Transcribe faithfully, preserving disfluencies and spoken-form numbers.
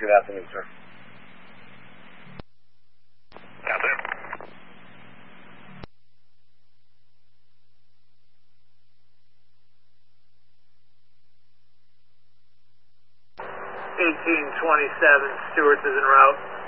Good afternoon, sir. Afternoon. eighteen twenty-seven, Stewart's is en route.